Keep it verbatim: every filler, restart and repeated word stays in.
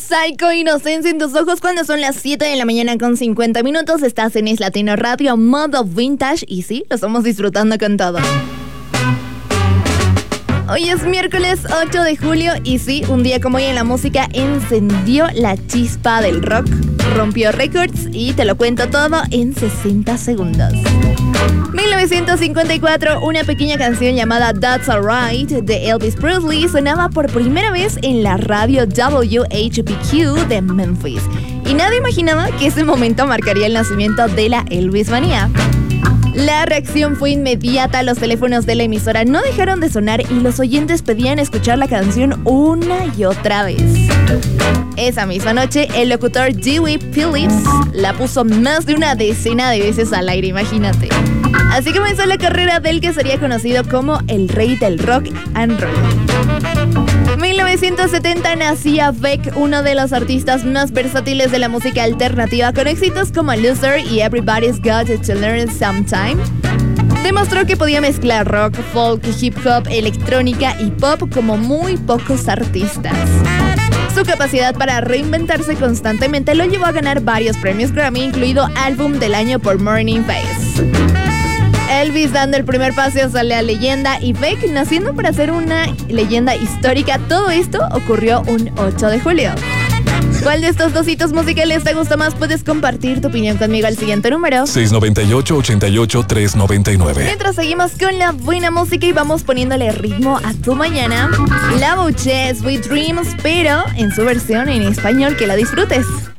Psycho, Inocencia en tus ojos cuando son las siete de la mañana con cincuenta minutos. Estás en Es Latino Radio, modo vintage. Y sí, lo estamos disfrutando con todo. Hoy es miércoles ocho de julio y sí, un día como hoy en la música encendió la chispa del rock, rompió récords y te lo cuento todo en sesenta segundos. mil novecientos cincuenta y cuatro, una pequeña canción llamada That's Alright de Elvis Presley sonaba por primera vez en la radio W H B Q de Memphis. Y nadie imaginaba que ese momento marcaría el nacimiento de la Elvis manía. La reacción fue inmediata, los teléfonos de la emisora no dejaron de sonar y los oyentes pedían escuchar la canción una y otra vez. Esa misma noche, el locutor Dewey Phillips la puso más de una decena de veces al aire, imagínate. Así comenzó la carrera del que sería conocido como el rey del rock and roll. mil novecientos setenta nacía Beck, uno de los artistas más versátiles de la música alternativa, con éxitos como Loser y Everybody's Got to Learn Sometime. Demostró que podía mezclar rock, folk, hip hop, electrónica y pop como muy pocos artistas. Su capacidad para reinventarse constantemente lo llevó a ganar varios premios Grammy, incluido Álbum del Año por Morning Face. Elvis dando el primer paso hacia la leyenda y Beck naciendo para ser una leyenda histórica. Todo esto ocurrió un ocho de julio. ¿Cuál de estos dos hitos musicales te gusta más? Puedes compartir tu opinión conmigo al siguiente número: seis nueve ocho, ocho ocho, tres nueve nueve. Mientras seguimos con la buena música y vamos poniéndole ritmo a tu mañana, La Bouche, Sweet Dreams, pero en su versión en español. Que la disfrutes.